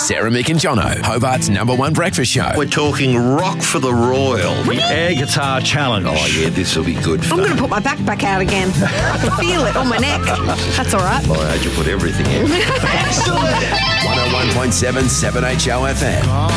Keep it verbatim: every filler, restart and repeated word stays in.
Sarah, Mick and Jono, Hobart's number one breakfast show. We're talking rock for the royal. The air guitar challenge. Oh, yeah, this will be good fun. I'm going to put my backpack out again. I can feel it on my neck. That's all right. My age will put everything in. one oh one point seven seven H O F M.